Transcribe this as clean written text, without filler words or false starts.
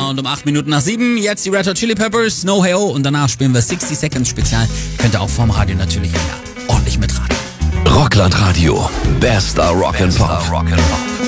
Und um 8 Minuten nach 7, jetzt die Red Hot Chili Peppers, No Hey Oh. Und danach spielen wir 60 Seconds Spezial. Könnt ihr auch vom Radio natürlich wieder ordentlich mitraten. Rockland Radio. Bester Rock'n'Pop.